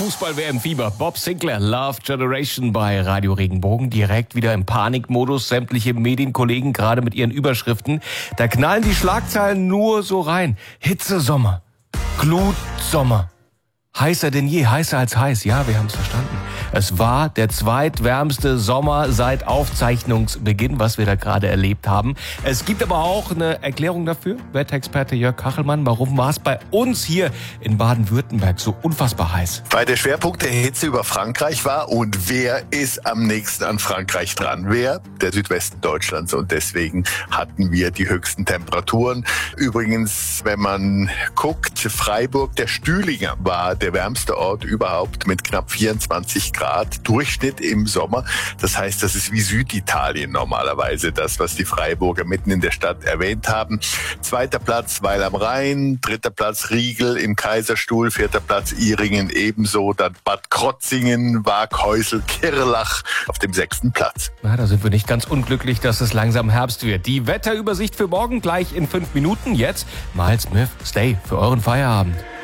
Fußball-WM-Fieber. Bob Sinclair, Love Generation bei Radio Regenbogen. Direkt wieder im Panikmodus. Sämtliche Medienkollegen gerade mit ihren Überschriften. Da knallen die Schlagzeilen nur so rein. Hitzesommer. Glutsommer. Heißer denn je, heißer als heiß. Ja, wir haben es verstanden. Es war der zweitwärmste Sommer seit Aufzeichnungsbeginn, was wir da gerade erlebt haben. Es gibt aber auch eine Erklärung dafür. Wetterexperte Jörg Kachelmann, warum war es bei uns hier in Baden-Württemberg so unfassbar heiß? Weil der Schwerpunkt der Hitze über Frankreich war. Und wer ist am nächsten an Frankreich dran? Wer? Der Südwesten Deutschlands. Und deswegen hatten wir die höchsten Temperaturen. Übrigens, wenn man guckt, Freiburg, der Stühlinger war der wärmste Ort überhaupt mit knapp 24 Grad Durchschnitt im Sommer. Das heißt, das ist wie Süditalien normalerweise, das, was die Freiburger mitten in der Stadt erwähnt haben. Zweiter Platz Weil am Rhein, dritter Platz Riegel im Kaiserstuhl, vierter Platz Ihringen ebenso, dann Bad Krotzingen, Waaghäusel, Kirlach auf dem 6. Platz. Na, da sind wir nicht ganz unglücklich, dass es langsam Herbst wird. Die Wetterübersicht für morgen gleich in 5 Minuten. Jetzt Miles Smith, Stay für euren Feierabend.